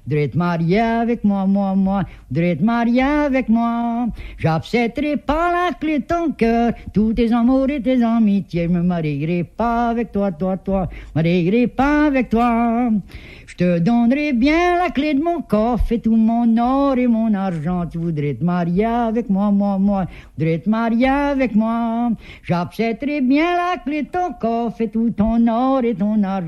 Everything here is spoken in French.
voudrais te marier avec moi, voudrais te marier avec moi. J'accepterai pas la clé de ton cœur, tous tes amours et tes amitiés. Je me marierai pas avec toi, marierai pas avec toi. Je te donnerai bien la clé de mon coffre et tout mon or et mon argent. Tu voudrais te marier avec moi, voudrais te marier avec moi. J'accepterai bien la clé de ton coffre et tout ton or et ton argent.